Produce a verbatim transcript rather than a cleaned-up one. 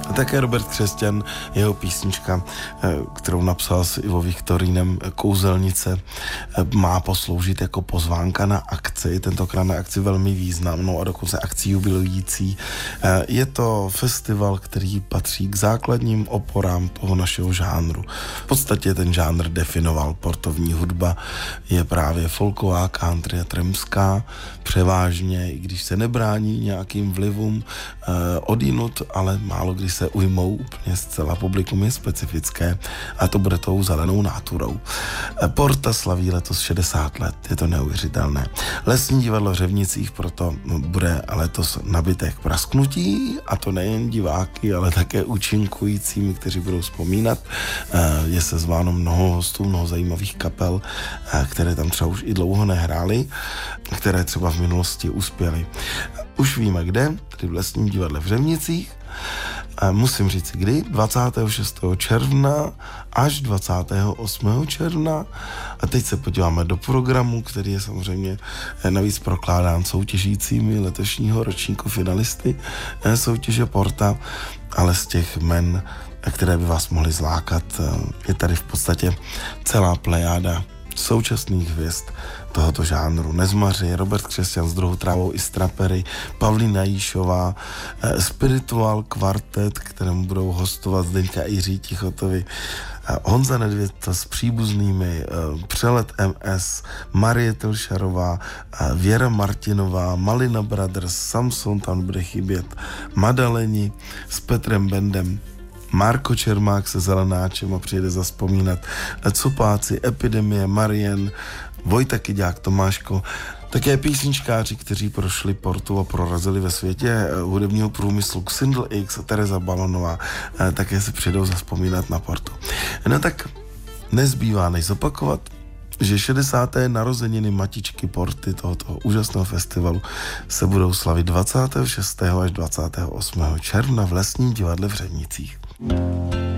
A také Robert Křesťan, jeho písnička, kterou napsal s Ivo Viktorínem, Kouzelnice, má posloužit jako pozvánka na akci, tentokrát na akci velmi významnou a dokonce akci jubilující. Je to festival, který patří k základním oporám toho našeho žánru. V podstatě ten žánr definoval portovní hudba, je právě folková, country a trampská, převážně, i když se nebrání nějakým vlivům eh, odinut, ale málo kdy se ujmou úplně zcela. Publikum je specifické a to bude tou zelenou náturou. Eh, Porta slaví letos šedesát let, je to neuvěřitelné. Lesní divadlo v Řevnicích proto bude letos nabité k prasknutí, a to nejen diváky, ale také účinkujícími, kteří budou vzpomínat. Eh, je se zváno mnoho hostů, mnoho zajímavých kapel, eh, které tam třeba už i dlouho nehrály, které třeba v minulosti uspěly. Už víme kde, tedy v Lesním divadle v Řevnicích. A musím říct kdy, dvacátého šestého června až dvacátého osmého června. A teď se podíváme do programu, který je samozřejmě navíc prokládán soutěžícími letošního ročníku finalisty soutěže Porta, ale z těch men, které by vás mohly zlákat, je tady v podstatě celá plejáda současných hvězd tohoto žánru. Nezmaři, Robert Křesťan s Druhou trávou i Strapery, Pavlína Jíšová, eh, Spiritual Kvartet, kterému budou hostovat Zdeňka Jiří Tichotovi, eh, Honza Nedvěd s příbuznými, eh, Přelet M S, Marie Tilšarová, eh, Věra Martinová, Malina Brothers, Samson tam bude chybět, Madaleni s Petrem Bendem, Marko Čermák se Zelenáčem a přijede zazpomínat, Cupáci, Epidemie, Marien, Vojta Kyďák, Tomáško, také písničkáři, kteří prošli Portu a prorazili ve světě hudebního průmyslu, Xindl X a Tereza Balonová, také se přijdou zazpomínat na Portu. No tak nezbývá než zopakovat, že šedesáté narozeniny Matičky Porty tohoto úžasného festivalu se budou slavit dvacátého šestého až dvacátého osmého června v Lesním divadle v Řevnicích.